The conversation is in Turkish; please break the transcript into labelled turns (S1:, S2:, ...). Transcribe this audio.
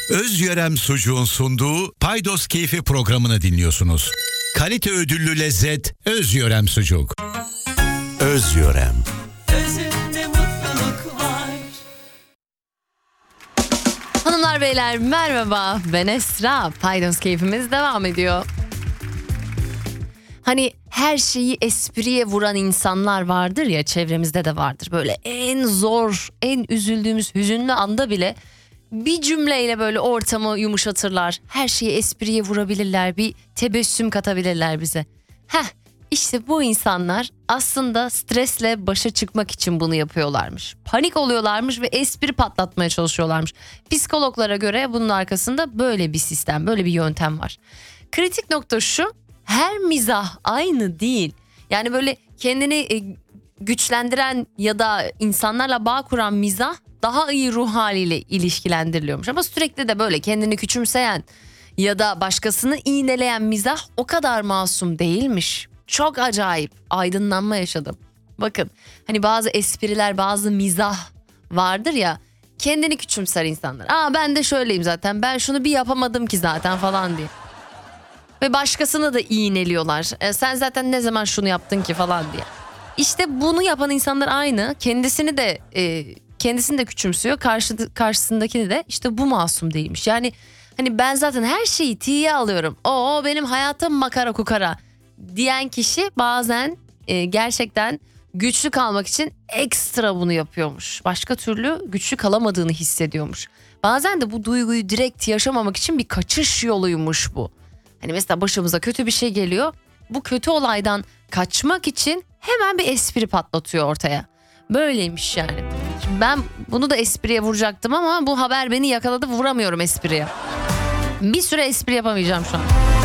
S1: Özyörem Sucuğun sunduğu Paydos Keyfi programını dinliyorsunuz. Kalite ödüllü lezzet Özyörem Sucuk. Özyörem.
S2: Özünde mutluluk var.
S3: Hanımlar beyler merhaba, ben Esra. Paydos Keyfimiz devam ediyor. Hani her şeyi espriye vuran insanlar vardır ya, çevremizde de vardır. Böyle en zor, en üzüldüğümüz hüzünlü anda bile bir cümleyle böyle ortamı yumuşatırlar. Her şeyi espriye vurabilirler, bir tebessüm katabilirler bize. İşte bu insanlar aslında stresle başa çıkmak için bunu yapıyorlarmış. Panik oluyorlarmış ve espri patlatmaya çalışıyorlarmış. Psikologlara göre bunun arkasında böyle bir sistem, böyle bir yöntem var. Kritik nokta şu: her mizah aynı değil. Yani böyle kendini güçlendiren ya da insanlarla bağ kuran mizah daha iyi ruh haliyle ilişkilendiriliyormuş. Ama sürekli de böyle kendini küçümseyen ya da başkasını iğneleyen mizah o kadar masum değilmiş. Çok acayip aydınlanma yaşadım. Bakın hani bazı espriler, bazı mizah vardır ya, kendini küçümser insanlar. Ben de şöyleyim zaten, ben şunu bir yapamadım ki zaten falan diye. Ve başkasını da iğneliyorlar. Sen zaten ne zaman şunu yaptın ki falan diye. İşte bunu yapan insanlar aynı. Kendisini de küçümsüyor. Karşısındakini de. İşte bu masum değilmiş. Yani hani ben zaten her şeyi tiye alıyorum. O benim hayatım makara kukara diyen kişi bazen gerçekten güçlü kalmak için ekstra bunu yapıyormuş. Başka türlü güçlü kalamadığını hissediyormuş. Bazen de bu duyguyu direkt yaşamamak için bir kaçış yoluymuş bu. Hani mesela başımıza kötü bir şey geliyor. Bu kötü olaydan kaçmak için hemen bir espri patlatıyor ortaya. Böyleymiş yani. Şimdi ben bunu da espriye vuracaktım ama bu haber beni yakaladı, vuramıyorum espriye. Bir süre espri yapamayacağım şu an.